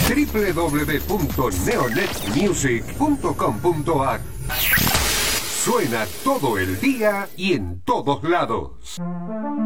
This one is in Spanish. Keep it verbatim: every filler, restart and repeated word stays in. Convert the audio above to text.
doble u doble u doble u punto neonet music punto com punto a r. Suena todo el día y en todos lados.